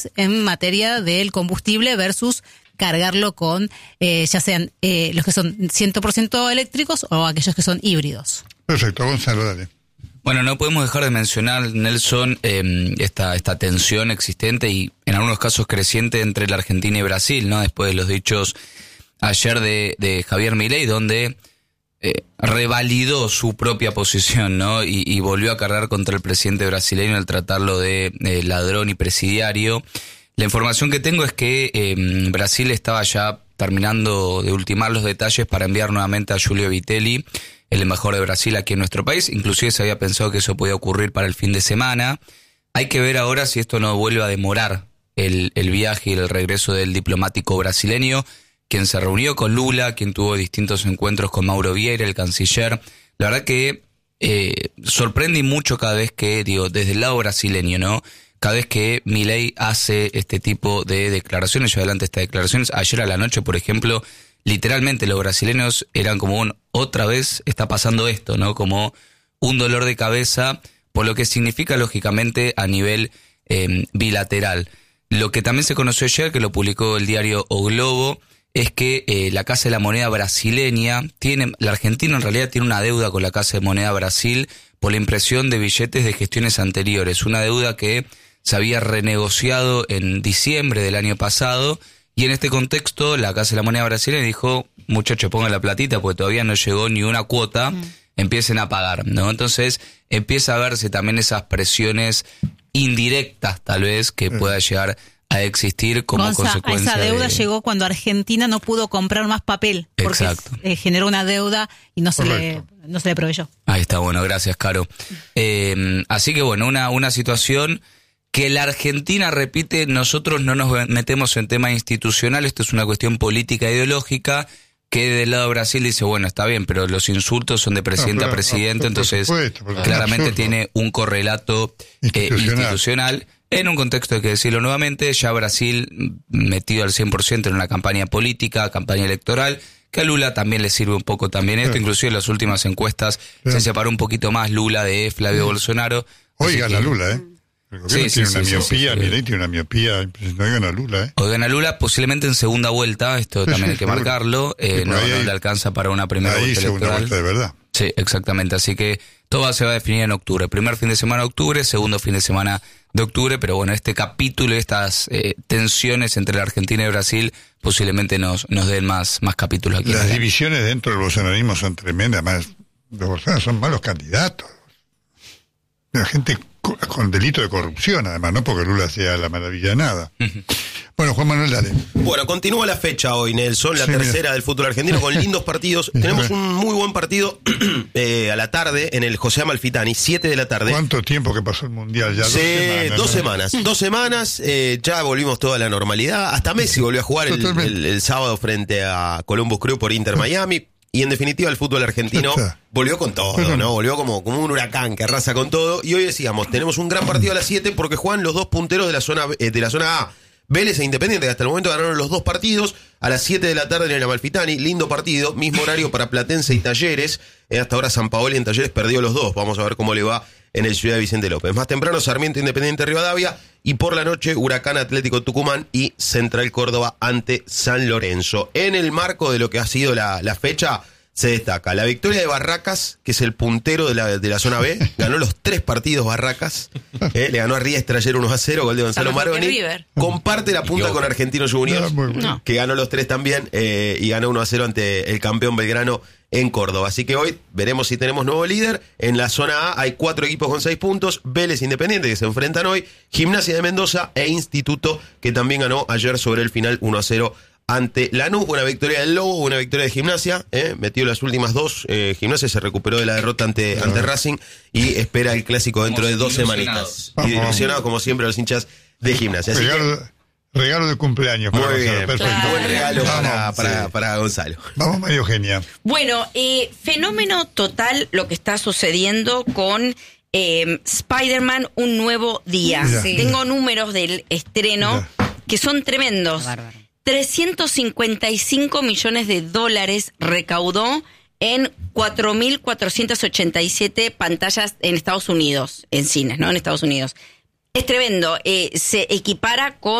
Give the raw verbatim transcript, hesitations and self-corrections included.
en materia del combustible versus cargarlo con, eh, ya sean eh, los que son cien por ciento eléctricos o aquellos que son híbridos. Perfecto, Gonzalo, dale. Bueno, no podemos dejar de mencionar, Nelson, eh, esta esta tensión existente y en algunos casos creciente entre la Argentina y Brasil, ¿no? Después de los dichos ayer de, de Javier Milei, donde eh, revalidó su propia posición, ¿no? Y, y volvió a cargar contra el presidente brasileño al tratarlo de eh, ladrón y presidiario. La información que tengo es que eh, Brasil estaba ya terminando de ultimar los detalles para enviar nuevamente a Giulio Vitelli, el embajador de Brasil aquí en nuestro país. Inclusive se había pensado que eso podía ocurrir para el fin de semana. Hay que ver ahora si esto no vuelve a demorar el, el viaje y el regreso del diplomático brasileño, quien se reunió con Lula, quien tuvo distintos encuentros con Mauro Vieira, el canciller. La verdad que eh, sorprende mucho cada vez que, digo, desde el lado brasileño, ¿no? Cada vez que Milei hace este tipo de declaraciones, lleva adelante estas declaraciones. Ayer a la noche, por ejemplo, literalmente los brasileños eran como un, otra vez está pasando esto, ¿no? Como un dolor de cabeza, por lo que significa lógicamente a nivel eh, bilateral. Lo que también se conoció ayer, que lo publicó el diario O Globo, es que eh, la Casa de la Moneda brasileña tiene, la Argentina en realidad tiene una deuda con la Casa de Moneda Brasil por la impresión de billetes de gestiones anteriores, una deuda que se había renegociado en diciembre del año pasado. Y en este contexto, la Casa de la Moneda brasileña dijo, muchachos, pongan la platita porque todavía no llegó ni una cuota, mm. empiecen a pagar, ¿no? Entonces, empieza a verse también esas presiones indirectas, tal vez, que mm. pueda llegar a existir como Gonza, consecuencia. Esa deuda de... llegó cuando Argentina no pudo comprar más papel, porque Exacto. eh, generó una deuda y no se, le, no se le proveyó. Ahí está, bueno, gracias, Caro. Eh, así que, bueno, una, una situación que la Argentina repite, nosotros no nos metemos en tema institucional, esto es una cuestión política e ideológica, que del lado de Brasil dice, bueno, está bien, pero los insultos son de presidente no, pero, a presidente, no, entonces supuesto, claramente absurdo. Tiene un correlato institucional. Eh, institucional. En un contexto, hay que decirlo nuevamente, ya Brasil metido al cien por ciento en una campaña política, campaña electoral, que a Lula también le sirve un poco también esto, sí. Inclusive en las últimas encuestas sí. Se separó un poquito más Lula de Flavio sí. Bolsonaro. Oiga la Lula, ¿eh? El Sí, sí, tiene sí, una sí, miopía, sí, sí. Milei tiene una miopía, no oigan a Lula, ¿eh? Oigan a Lula, posiblemente en segunda vuelta, esto sí, también sí, hay que seguro. marcarlo, eh, no, no le alcanza para una primera ahí vuelta segunda electoral. Vuelta de verdad. Sí, exactamente, así que todo se va a definir en octubre, primer fin de semana de octubre, segundo fin de semana de octubre, pero bueno, este capítulo, estas eh, tensiones entre la Argentina y Brasil posiblemente nos nos den más, más capítulos aquí. Las divisiones dentro del bolsonarismo son tremendas, más los bolsonaristas son malos candidatos. La gente con delito de corrupción, además, no porque Lula sea la maravilla de nada. Uh-huh. Bueno, Juan Manuel, dale. Bueno, continúa la fecha hoy, Nelson, la sí, tercera mira. del fútbol argentino, con lindos partidos. Tenemos un muy buen partido eh, a la tarde en el José Amalfitani, siete de la tarde. ¿Cuánto tiempo que pasó el Mundial? Ya sí, dos semanas. Dos ¿no? semanas, dos semanas eh, ya volvimos toda la normalidad. Hasta Messi volvió a jugar el, el, el sábado frente a Columbus Crew por Inter Miami. Y en definitiva el fútbol argentino volvió con todo, ¿no? Volvió como, como un huracán que arrasa con todo. Y hoy decíamos, tenemos un gran partido a las siete porque juegan los dos punteros de la zona eh, de la zona A. Vélez e Independiente, que hasta el momento ganaron los dos partidos a las siete de la tarde en el Amalfitani. Lindo partido, mismo horario para Platense y Talleres. Eh, hasta ahora San Paoli en Talleres perdió los dos. Vamos a ver cómo le va en el Ciudad de Vicente López. Más temprano, Sarmiento Independiente Rivadavia. Y por la noche, Huracán Atlético Tucumán y Central Córdoba ante San Lorenzo. En el marco de lo que ha sido la, la fecha, se destaca la victoria de Barracas, que es el puntero de la, de la zona B. Ganó los tres partidos Barracas. Eh, le ganó a Riestra ayer uno a cero, gol de Gonzalo Maroni. Comparte la punta con Argentinos Juniors, no, no. que ganó los tres también eh, y ganó uno a cero ante el campeón Belgrano en Córdoba. Así que hoy veremos si tenemos nuevo líder. En la zona A hay cuatro equipos con seis puntos. Vélez Independiente, que se enfrentan hoy. Gimnasia de Mendoza e Instituto, que también ganó ayer sobre el final uno a cero ante Lanús. Una victoria del Lobo, una victoria de Gimnasia, eh, metió las últimas dos. eh, Gimnasia se recuperó de la derrota ante, ante Racing y espera el clásico dentro de dos semanitas. Y ilusionado como siempre los hinchas de Gimnasia. Así regalo, que, regalo de cumpleaños para muy Gonzalo. bien, Perfecto. claro. Buen regalo Vamos, para, para, sí. para Gonzalo. Vamos, María Eugenia. Bueno, eh, fenómeno total lo que está sucediendo con eh, Spider-Man Un Nuevo Día. Mira, sí. mira. Tengo números del estreno Mira. que son tremendos. Bárbaro. trescientos cincuenta y cinco millones de dólares recaudó en cuatro mil cuatrocientas ochenta y siete pantallas en Estados Unidos, en cines, ¿no? En Estados Unidos. Es tremendo. Eh, se equipara con